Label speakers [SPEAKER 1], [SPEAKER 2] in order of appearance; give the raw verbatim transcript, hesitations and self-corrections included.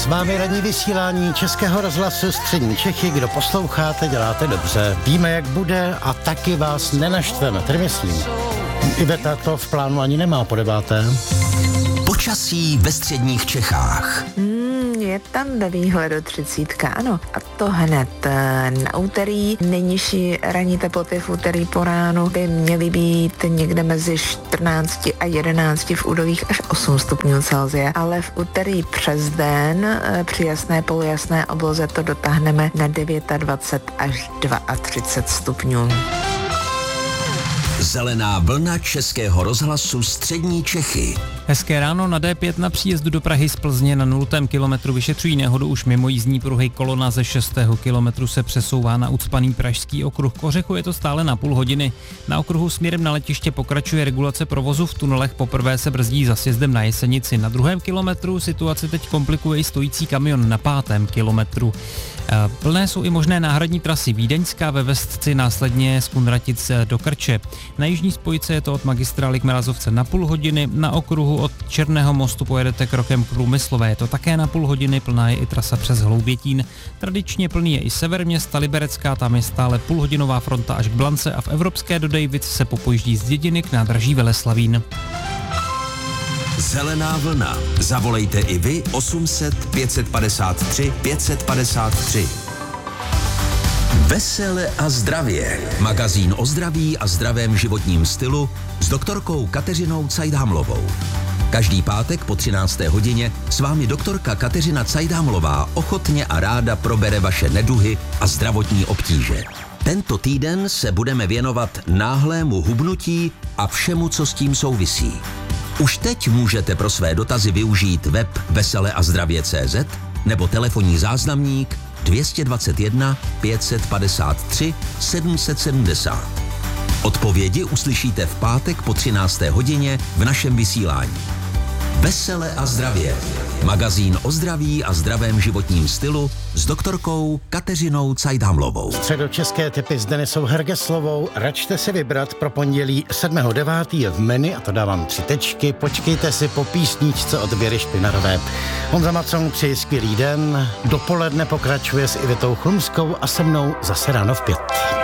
[SPEAKER 1] S vámi ranní vysílání Českého rozhlasu Střední Čechy. Kdo posloucháte, děláte dobře. Víme, jak bude a taky vás nenashtveme, tedy myslím. Iveta to v plánu ani nemá po deváté.
[SPEAKER 2] Počasí ve středních Čechách.
[SPEAKER 3] Hmm, je tam ve výhledu třicítka, ano. A to hned na úterý. Nejnižší ranní teploty v úterý po ránu by měly být někde mezi čtrnácti a jedenácti, v údolích až osm stupňů Celsia. Ale v úterý přes den při jasné polojasné obloze to dotáhneme na dvacet devět až třicet dva stupňů.
[SPEAKER 2] Zelená vlna Českého rozhlasu Střední Čechy.
[SPEAKER 4] Hezké ráno. Na dé pět na příjezdu do Prahy z Plzně na nultém kilometru vyšetřují nehodu už mimo jízdní pruhy. Kolona ze šestého kilometru se přesouvá na ucpaný pražský okruh. K Ořechu je to stále na půl hodiny. Na okruhu směrem na letiště pokračuje regulace provozu v tunelech. Poprvé se brzdí za sjezdem na Jesenici. Na druhém kilometru situaci teď komplikuje i stojící kamion na pátém kilometru. Plné jsou i možné náhradní trasy. Vídeňská ve Vestci, následně z Kunratic do Krče. Na jižní spojce je to od magistrály k Mrazovce na půl hodiny, na okruhu od Černého mostu pojedete krokem k Průmyslové, je to také na půl hodiny, plná je i trasa přes Hloubětín. Tradičně plný je i sever města Liberecká, tam je stále půlhodinová fronta až k Blance a v Evropské do Dejvic se popojíždí z Dědiny k nádraží Veleslavín.
[SPEAKER 2] Zelená vlna. Zavolejte i vy osm set pět set padesát tři pět set padesát tři. Vesele a zdravě. Magazín o zdraví a zdravém životním stylu s doktorkou Kateřinou Cajdhamlovou. Každý pátek po třinácté hodině s vámi doktorka Kateřina Cajdhamlová ochotně a ráda probere vaše neduhy a zdravotní obtíže. Tento týden se budeme věnovat náhlému hubnutí a všemu, co s tím souvisí. Už teď můžete pro své dotazy využít web vesele a zdravě tečka cé zet nebo telefonní záznamník dvě stě dvacet jedna pět set padesát tři sedm set sedmdesát. Odpovědi uslyšíte v pátek po třinácté hodině v našem vysílání. Vesele a zdravě. Magazín o zdraví a zdravém životním stylu s doktorkou Kateřinou Cajdhamlovou.
[SPEAKER 1] Středočeské tipy s Denisou Hergeslovou. Račte si vybrat pro pondělí sedmého devátého je v menu, a to dávám tři tečky. Počkejte si po písničce od Věry Špinarové. Honza Macon, přeji skvělý den. Dopoledne pokračuje s Ivetou Chlumskou a se mnou zase ráno v pět.